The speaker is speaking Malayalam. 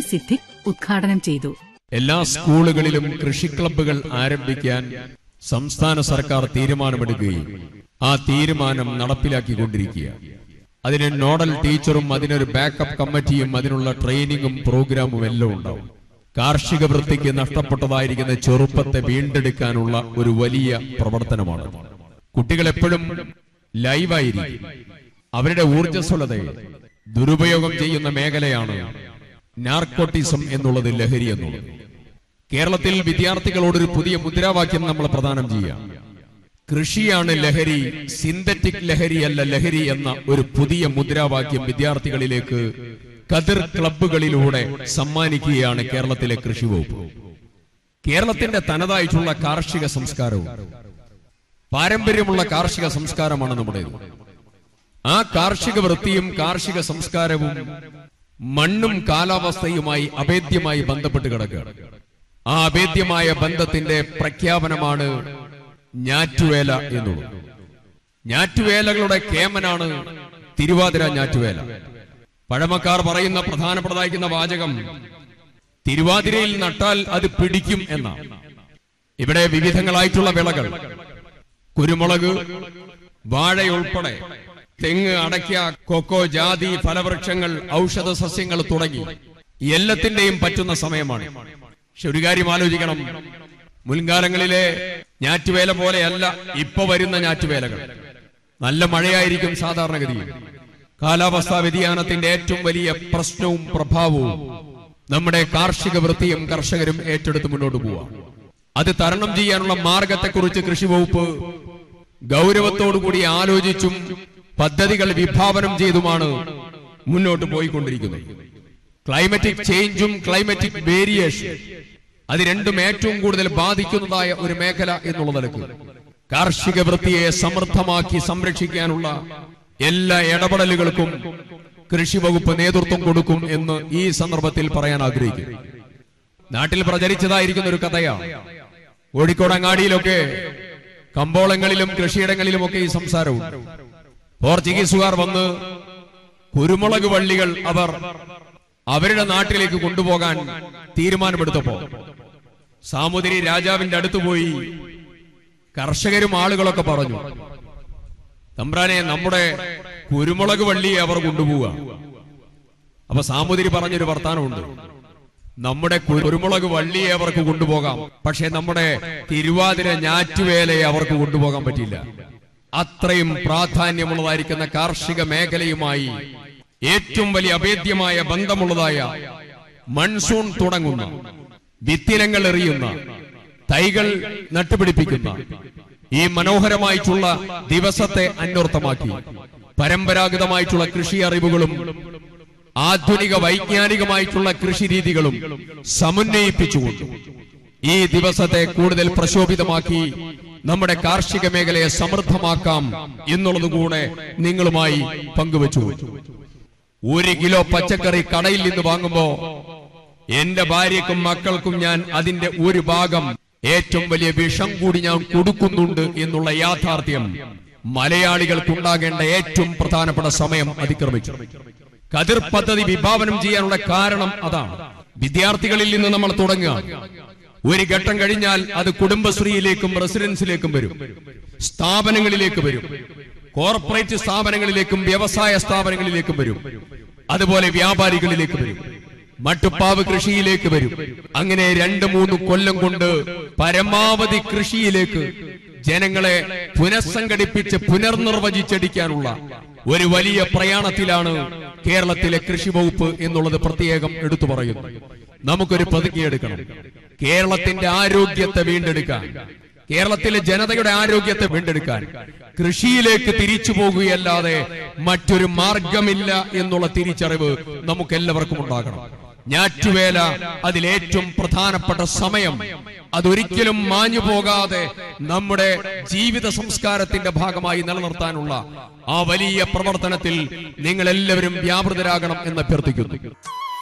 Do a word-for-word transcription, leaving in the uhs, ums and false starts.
സിദ്ദിഖ് ഉദ്ഘാടനം ചെയ്തു. എല്ലാ സ്കൂളുകളിലും കൃഷി ക്ലബ്ബുകൾ ആരംഭിക്കാൻ സംസ്ഥാന സർക്കാർ തീരുമാനമെടുക്കുകയും ആ തീരുമാനം നടപ്പിലാക്കിക്കൊണ്ടിരിക്കുക. അതിന് നോഡൽ ടീച്ചറും അതിനൊരു ബാക്കപ്പ് കമ്മിറ്റിയും അതിനുള്ള ട്രെയിനിങ്ങും പ്രോഗ്രാമും എല്ലാം ഉണ്ടാവും. കാർഷിക വൃത്തിക്ക് നഷ്ടപ്പെട്ടതായിരിക്കുന്ന ചെറുപ്പത്തെ വീണ്ടെടുക്കാനുള്ള ഒരു വലിയ പ്രവർത്തനമാണ്. കുട്ടികൾ എപ്പോഴും ലൈവായിരിക്കും. അവരുടെ ഊർജ്ജസ്വലതയെ ദുരുപയോഗം ചെയ്യുന്ന മേഖലയാണ് നാർക്കോട്ടിസം എന്നുള്ളത്, ലഹരി എന്നുള്ളത്. കേരളത്തിൽ വിദ്യാർത്ഥികളോടൊരു പുതിയ മുദ്രാവാക്യം നമ്മൾ പ്രദാനം ചെയ്യാം. കൃഷിയാണ് ലഹരി, സിന്തറ്റിക് ലഹരിയല്ല ലഹരി എന്ന ഒരു പുതിയ മുദ്രാവാക്യം വിദ്യാർത്ഥികളിലേക്ക് കതിർ ക്ലബ്ബുകളിലൂടെ സമ്മാനിക്കുകയാണ് കേരളത്തിലെ കൃഷി വകുപ്പ്. കേരളത്തിന്റെ തനതായിട്ടുള്ള കാർഷിക സംസ്കാരവും പാരമ്പര്യമുള്ള കാർഷിക സംസ്കാരമാണ് നമ്മുടേത്. ആ കാർഷിക വൃത്തിയും കാർഷിക സംസ്കാരവും മണ്ണും കാലാവസ്ഥയുമായി അഭേദ്യമായി ബന്ധപ്പെട്ട് കിടക്കുകയാണ്. ആ അഭേദ്യമായ ബന്ധത്തിന്റെ പ്രഖ്യാപനമാണ് ഞാറ്റുവേല എന്നുള്ളത്. ഞാറ്റുവേലകളുടെ കേമനാണ് തിരുവാതിര ഞാറ്റുവേല. പഴമക്കാർ പറയുന്ന പ്രധാനപ്പെട്ടതായിരിക്കുന്ന വാചകം തിരുവാതിരയിൽ നട്ടാൽ അത് പിടിക്കും എന്നാണ്. ഇവിടെ വിവിധങ്ങളായിട്ടുള്ള വിളകൾ, കുരുമുളക്, വാഴയുൾപ്പെടെ തെങ്ങ്, അടയ്ക്ക, കൊക്കോ, ജാതി, ഫലവൃക്ഷങ്ങൾ, ഔഷധ സസ്യങ്ങൾ തുടങ്ങി എല്ലാത്തിന്റെയും പറ്റുന്ന സമയമാണ്. പക്ഷെ ഒരു കാര്യം ആലോചിക്കണം, മുൻകാലങ്ങളിലെ ഞാറ്റുവേല പോലെയല്ല ഇപ്പൊ വരുന്ന ഞാറ്റുവേലകൾ. നല്ല മഴയായിരിക്കും സാധാരണഗതിയിൽ. കാലാവസ്ഥാ വ്യതിയാനത്തിന്റെ ഏറ്റവും വലിയ പ്രശ്നവും പ്രഭാവവും നമ്മുടെ കാർഷിക വൃത്തിയും കർഷകരും ഏറ്റെടുത്ത് മുന്നോട്ട് പോവാം. അത് തരണം ചെയ്യാനുള്ള മാർഗത്തെക്കുറിച്ച് കൃഷി വകുപ്പ് ഗൗരവത്തോടുകൂടി ആലോചിച്ചും പദ്ധതികൾ വിഭാവനം ചെയ്തുമാണ് മുന്നോട്ട് പോയിക്കൊണ്ടിരിക്കുന്നത്. ക്ലൈമറ്റിക് ചേഞ്ചും ക്ലൈമറ്റിക് വേരിയേഷൻ, അത് രണ്ടും ഏറ്റവും കൂടുതൽ ബാധിക്കുന്നതായ ഒരു മേഖല എന്നുള്ള നിലക്ക് കാർഷിക വൃത്തിയെ സമൃദ്ധമാക്കി സംരക്ഷിക്കാനുള്ള എല്ലാ ഇടപെടലുകൾക്കും കൃഷി വകുപ്പ് നേതൃത്വം കൊടുക്കും എന്ന് ഈ സന്ദർഭത്തിൽ പറയാൻ ആഗ്രഹിക്കുന്നു. നാട്ടിൽ പ്രചരിച്ചതായിരിക്കുന്ന ഒരു കഥയാണ്. കോഴിക്കോട് അങ്ങാടിയിലൊക്കെ കമ്പോളങ്ങളിലും കൃഷിയിടങ്ങളിലുമൊക്കെ ഈ സംസാരവും. പോർച്ചുഗീസുകാർ വന്ന് കുരുമുളക് വള്ളികൾ അവർ അവരുടെ നാട്ടിലേക്ക് കൊണ്ടുപോകാൻ തീരുമാനമെടുത്തപ്പോ സാമൂതിരി രാജാവിന്റെ അടുത്ത് പോയി കർഷകരും ആളുകളൊക്കെ പറഞ്ഞു, തമ്പ്രാനെ, നമ്മുടെ കുരുമുളക് വള്ളിയെ അവർ കൊണ്ടുപോവുക. അപ്പൊ സാമൂതിരി പറഞ്ഞൊരു വർത്താനമുണ്ട്, നമ്മുടെ കുരുമുളക് വള്ളിയെ അവർക്ക് കൊണ്ടുപോകാം, പക്ഷെ നമ്മുടെ തിരുവാതിര ഞാറ്റുവേലയെ അവർക്ക് കൊണ്ടുപോകാൻ പറ്റില്ല. അത്രയും പ്രാധാന്യമുള്ളതായിരിക്കുന്ന കാർഷിക മേഖലയുമായി ഏറ്റവും വലിയ അഭേദ്യമായ ബന്ധമുള്ളതായ മൺസൂൺ തുടങ്ങുന്ന, വിത്തിനങ്ങൾ എറിയുന്ന, തൈകൾ നട്ടുപിടിപ്പിക്കുന്ന ഈ മനോഹരമായിട്ടുള്ള ദിവസത്തെ അന്വർത്ഥമാക്കി പരമ്പരാഗതമായിട്ടുള്ള കൃഷി അറിവുകളും ആധുനിക വൈജ്ഞാനികമായിട്ടുള്ള കൃഷി രീതികളും സമന്വയിപ്പിച്ചുകൊണ്ട് ഈ ദിവസത്തെ കൂടുതൽ പ്രശോഭിതമാക്കി നമ്മുടെ കാർഷിക മേഖലയെ സമൃദ്ധമാക്കാം എന്നുള്ളത് കൂടെ നിങ്ങളുമായി പങ്കുവച്ചു. ഒരു കിലോ പച്ചക്കറി കടയിൽ നിന്ന് വാങ്ങുമ്പോ എന്റെ ഭാര്യക്കും മക്കൾക്കും ഞാൻ അതിന്റെ ഒരു ഭാഗം ഏറ്റവും വലിയ വിഷം കൂടി ഞാൻ കൊടുക്കുന്നുണ്ട് എന്നുള്ള യാഥാർത്ഥ്യം മലയാളികൾക്കുണ്ടാകേണ്ട ഏറ്റവും പ്രധാനപ്പെട്ട സമയം അതിക്രമിച്ചു. കതിർ പദ്ധതി വിഭാവനം ചെയ്യാനുള്ള കാരണം അതാണ്. വിദ്യാർത്ഥികളിൽ നിന്ന് നമ്മൾ തുടങ്ങുക. ഒരു ഘട്ടം കഴിഞ്ഞാൽ അത് കുടുംബശ്രീയിലേക്കും റെസിഡൻസിലേക്കും വരും, സ്ഥാപനങ്ങളിലേക്ക് വരും, കോർപ്പറേറ്റ് സ്ഥാപനങ്ങളിലേക്കും വ്യവസായ സ്ഥാപനങ്ങളിലേക്കും വരും, അതുപോലെ വ്യാപാരികളിലേക്ക് വരും, മട്ടുപ്പാവ് കൃഷിയിലേക്ക് വരും. അങ്ങനെ രണ്ട് മൂന്ന് കൊല്ലം കൊണ്ട് പരമാവധി കൃഷിയിലേക്ക് ജനങ്ങളെ പുനഃസംഘടിപ്പിച്ച് പുനർനിർവചിച്ചടിക്കാനുള്ള ഒരു വലിയ പ്രയാണത്തിലാണ് കേരളത്തിലെ കൃഷി വകുപ്പ് എന്നുള്ളത് പ്രത്യേകം എടുത്തു പറയുന്നു. നമുക്കൊരു പ്രതിജ്ഞയെടുക്കണം. കേരളത്തിന്റെ ആരോഗ്യത്തെ വീണ്ടെടുക്കാൻ, കേരളത്തിലെ ജനതയുടെ ആരോഗ്യത്തെ വീണ്ടെടുക്കാൻ കൃഷിയിലേക്ക് തിരിച്ചു പോകുകയല്ലാതെ മറ്റൊരു മാർഗമില്ല എന്നുള്ള തിരിച്ചറിവ് നമുക്കെല്ലാവർക്കും ഉണ്ടാകണം. ഞാറ്റുവേല അതിലേറ്റവും പ്രധാനപ്പെട്ട സമയം. അതൊരിക്കലും മാഞ്ഞു പോകാതെ നമ്മുടെ ജീവിത സംസ്കാരത്തിന്റെ ഭാഗമായി നിലനിർത്താനുള്ള ആ വലിയ പ്രവർത്തനത്തിൽ നിങ്ങൾ എല്ലാവരും വ്യാപൃതരാകണം എന്ന് അഭ്യർത്ഥിക്കുന്നു.